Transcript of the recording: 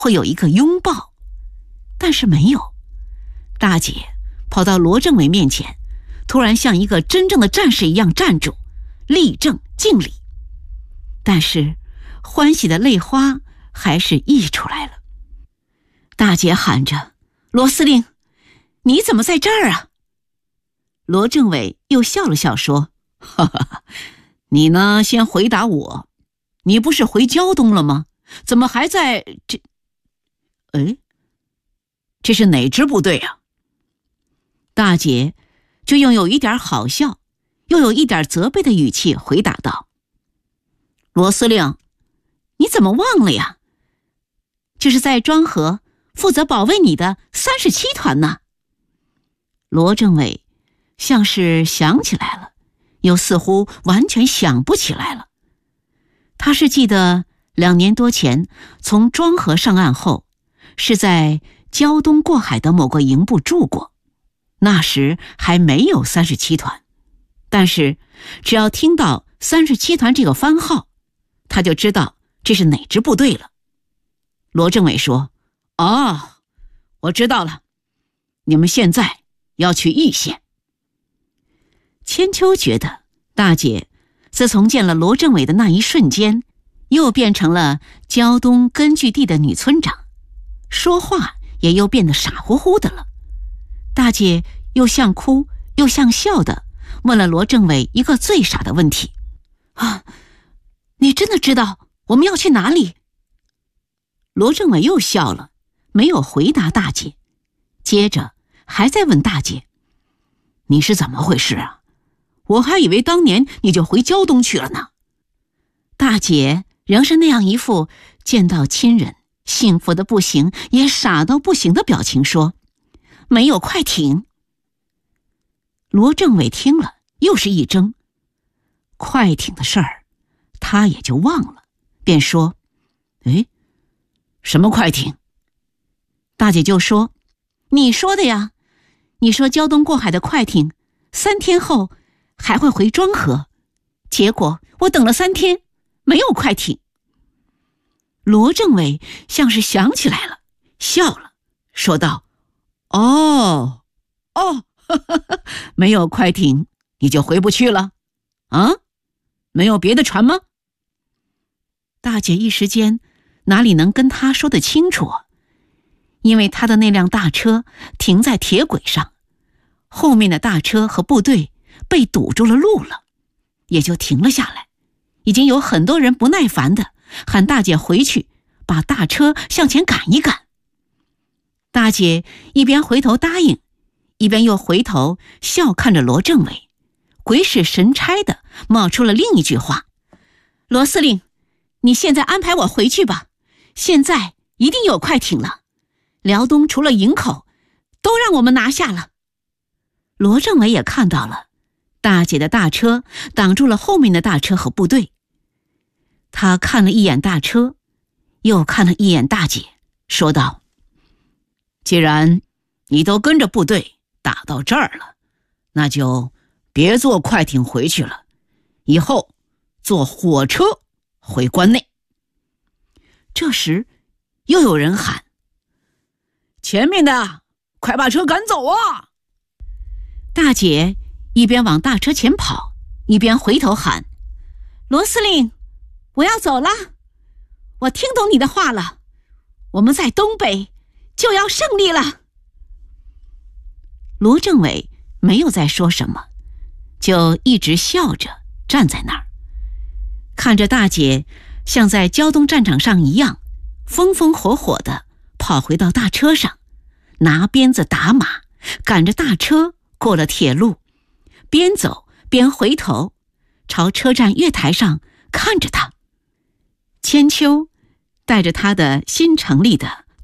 会有一个拥抱，但是没有。大姐跑到罗政委面前，突然像一个真正的战士一样站住，立正敬礼。但是欢喜的泪花还是溢出来了。大姐喊着：“罗司令，你怎么在这儿啊？”罗政委又笑了笑说：“哈哈，你呢，先回答我，你不是回胶东了吗？怎么还在这？这是哪支部队啊？”大姐就用有一点好笑，又有一点责备的语气回答道：“罗司令，你怎么忘了呀？这是在庄河负责保卫你的37团呢。”罗政委像是想起来了，又似乎完全想不起来了。他是记得2年多前从庄河上岸后，是在胶东过海的某个营部住过，那时还没有37团，但是只要听到37团这个番号，他就知道这是哪支部队了。罗政委说：“哦，我知道了，你们现在要去易县。”千秋觉得大姐自从见了罗政委的那一瞬间，又变成了胶东根据地的女村长，说话也又变得傻乎乎的了。大姐又像哭又像笑的问了罗政委一个最傻的问题：“啊，你真的知道我们要去哪里？”罗政委又笑了，没有回答大姐，接着还在问大姐：“你是怎么回事啊？我还以为当年你就回胶东去了呢。”大姐仍是那样一副见到亲人幸福的不行也傻到不行的表情说：“没有快艇。”罗政委听了又是一怔，快艇的事儿他也就忘了，便说：“什么快艇？”大姐就说：“你说的呀，你说胶东过海的快艇3天后还会回庄河，结果我等了3天没有快艇。”罗政委像是想起来了，笑了，说道：“哦，没有快艇你就回不去了啊？没有别的船吗？”大姐一时间哪里能跟他说得清楚啊？因为他的那辆大车停在铁轨上，后面的大车和部队被堵住了路了，也就停了下来。已经有很多人不耐烦的喊大姐回去，把大车向前赶一赶。大姐一边回头答应，一边又回头笑看着罗政委，鬼使神差的冒出了另一句话：“罗司令，你现在安排我回去吧，现在一定有快艇了，辽东除了营口都让我们拿下了。”罗政委也看到了大姐的大车挡住了后面的大车和部队，他看了一眼大车，又看了一眼大姐，说道：“既然你都跟着部队打到这儿了，那就别坐快艇回去了，以后坐火车回关内。”这时又有人喊：“前面的快把车赶走啊！”大姐一边往大车前跑，一边回头喊：“罗司令，我要走了，我听懂你的话了，我们在东北就要胜利了。”罗政委没有再说什么，就一直笑着站在那儿，看着大姐像在胶东战场上一样风风火火地跑回到大车上，拿鞭子打马，赶着大车过了铁路，边走边回头朝车站月台上看着他。千秋带着他的新成立的